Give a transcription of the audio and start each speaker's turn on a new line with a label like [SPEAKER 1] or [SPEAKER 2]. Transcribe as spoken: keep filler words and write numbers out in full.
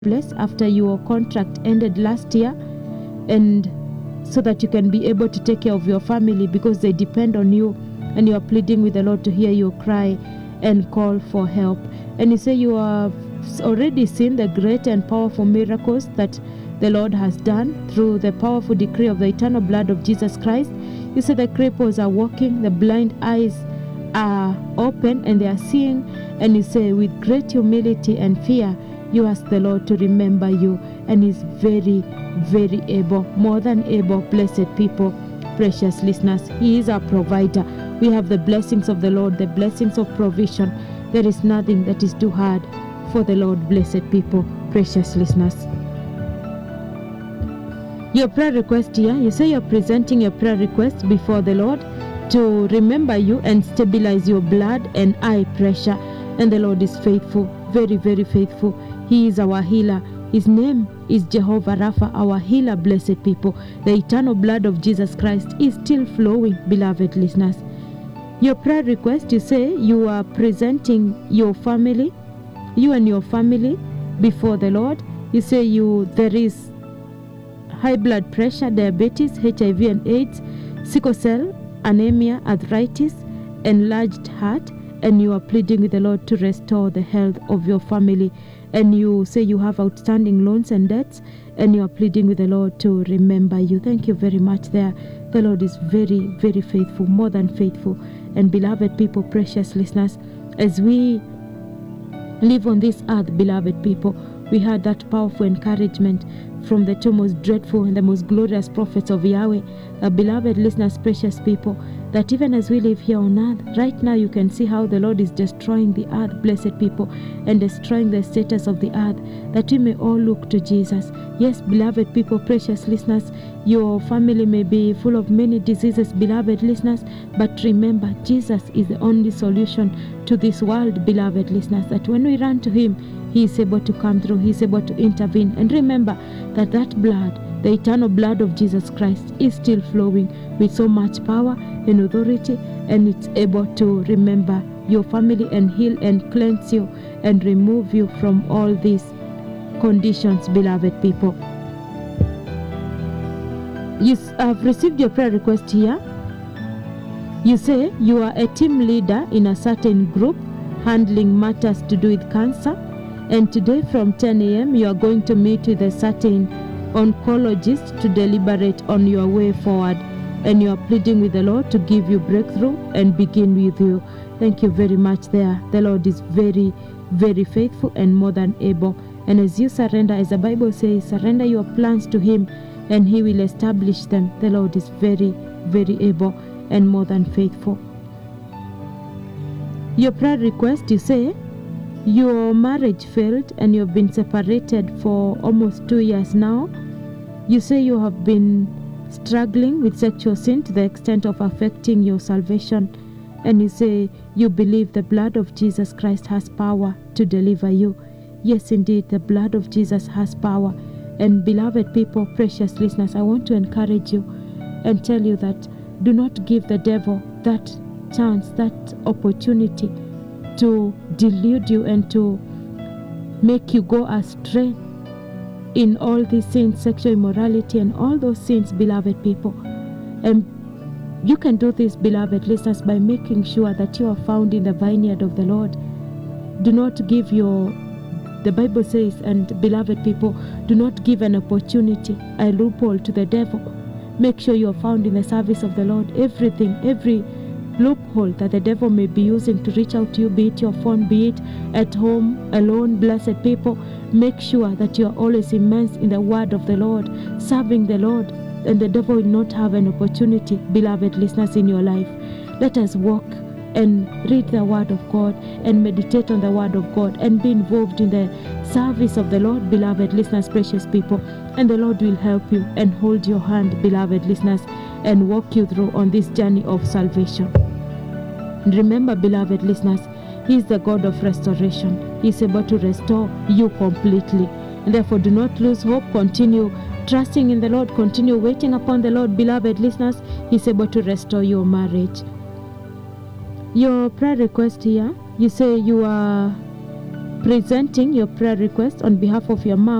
[SPEAKER 1] place after your contract ended last year, and so that you can be able to take care of your family because they depend on you, and you are pleading with the Lord to hear your cry and call for help. And you say you have already seen the great and powerful miracles that the Lord has done through the powerful decree of the eternal blood of Jesus Christ. You say the cripples are walking, the blind eyes are open and they are seeing, and you say with great humility and fear you ask the Lord to remember you, and He's very, very able, more than able. Blessed people, precious listeners, He is our provider. We have the blessings of the Lord, the blessings of provision. There is nothing that is too hard for the Lord. Blessed people, precious listeners. Your prayer request here, you say you're presenting your prayer request before the Lord to remember you and stabilize your blood and eye pressure. And the Lord is faithful, very, very faithful. He is our healer. His name is Jehovah Rapha, our healer. Blessed people, the eternal blood of Jesus Christ is still flowing, beloved listeners. Your prayer request, you say you are presenting your family, you and your family before the Lord. You say you there is high blood pressure, diabetes, H I V and AIDS, sickle cell, anemia, arthritis, enlarged heart, and you are pleading with the Lord to restore the health of your family. And you say you have outstanding loans and debts, and you are pleading with the Lord to remember you. Thank you very much there. The Lord is very, very faithful, more than faithful. And beloved people, precious listeners, as we live on this earth, beloved people, we had that powerful encouragement from the two most dreadful and the most glorious prophets of Yahweh. Uh, beloved listeners, precious people, that even as we live here on earth, right now you can see how the Lord is destroying the earth, blessed people, and destroying the status of the earth, that we may all look to Jesus. Yes, beloved people, precious listeners, your family may be full of many diseases, beloved listeners, but remember, Jesus is the only solution to this world, beloved listeners, that when we run to Him, He is able to come through, He is able to intervene. And remember that that blood, the eternal blood of Jesus Christ, is still flowing with so much power and authority, and it's able to remember your family and heal and cleanse you and remove you from all these conditions, beloved people. You have received your prayer request here. You say you are a team leader in a certain group handling matters to do with cancer, and today from ten a.m. you are going to meet with a certain oncologist to deliberate on your way forward, and you are pleading with the Lord to give you breakthrough and begin with you. Thank you very much there. The Lord is very, very faithful and more than able. And as you surrender, as the Bible says, surrender your plans to Him and He will establish them. The Lord is very, very able and more than faithful. Your prayer request, you say your marriage failed and you've been separated for almost two years now. You say you have been struggling with sexual sin to the extent of affecting your salvation, and you say you believe the blood of Jesus Christ has power to deliver you. Yes, indeed, the blood of Jesus has power. And beloved people, precious listeners, I want to encourage you and tell you that do not give the devil that chance, that opportunity to delude you and to make you go astray in all these sins, sexual immorality and all those sins, beloved people. And you can do this, beloved listeners, by making sure that you are found in the vineyard of the Lord. Do not give your, the Bible says, and beloved people, do not give an opportunity, a loophole to the devil. Make sure you are found in the service of the Lord. Everything, every loophole that the devil may be using to reach out to you, be it your phone, be it at home, alone, blessed people, make sure that you are always immersed in the word of the Lord, serving the Lord, and the devil will not have an opportunity, beloved listeners, in your life. Let us walk and read the word of God and meditate on the word of God and be involved in the service of the Lord, beloved listeners, precious people, and the Lord will help you and hold your hand, beloved listeners, and walk you through on this journey of salvation. And remember, beloved listeners, He is the God of restoration. He is able to restore you completely. And therefore, do not lose hope. Continue trusting in the Lord. Continue waiting upon the Lord, beloved listeners. He is able to restore your marriage. Your prayer request here, you say you are presenting your prayer request on behalf of your mom